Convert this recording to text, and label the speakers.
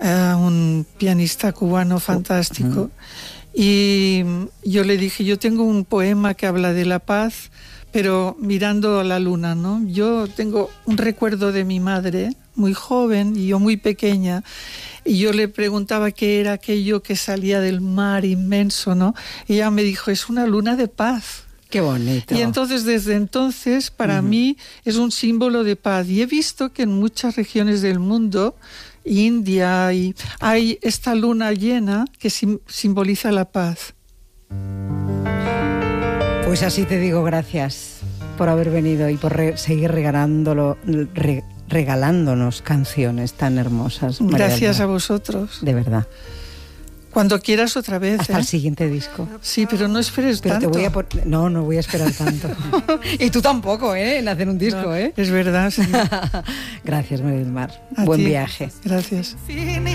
Speaker 1: un pianista cubano fantástico. Y yo le dije, yo tengo un poema que habla de la paz, pero mirando a la luna, ¿no? Yo tengo un recuerdo de mi madre, muy joven y yo muy pequeña, y yo le preguntaba qué era aquello que salía del mar inmenso, ¿no? Y ella me dijo, es una luna de paz.
Speaker 2: Qué bonito.
Speaker 1: Y entonces, desde entonces, para mí es un símbolo de paz. Y he visto que en muchas regiones del mundo, India, y hay esta luna llena que simboliza la paz.
Speaker 2: Pues así te digo gracias por haber venido y por seguir regalándonos canciones tan hermosas.
Speaker 1: Gracias a vosotros.
Speaker 2: De verdad.
Speaker 1: Cuando quieras otra vez.
Speaker 2: Hasta el siguiente disco.
Speaker 1: Sí, pero no esperes tanto.
Speaker 2: Te voy a no voy a esperar tanto. Y tú tampoco, en hacer un disco,
Speaker 1: no, Es verdad, sí.
Speaker 2: Gracias, María del Mar.
Speaker 1: A
Speaker 2: Buen
Speaker 1: ti.
Speaker 2: viaje.
Speaker 1: Gracias.